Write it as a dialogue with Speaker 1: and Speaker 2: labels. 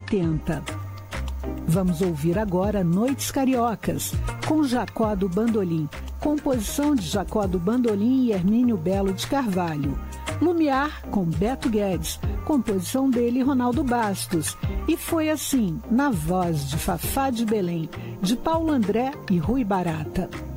Speaker 1: 80. Vamos ouvir agora Noites Cariocas, com Jacó do Bandolim, composição de Jacó do Bandolim e Hermínio Belo de Carvalho. Lumiar, com Beto Guedes, composição dele e Ronaldo Bastos. E Foi Assim, na voz de Fafá de Belém, de Paulo André e Rui Barata.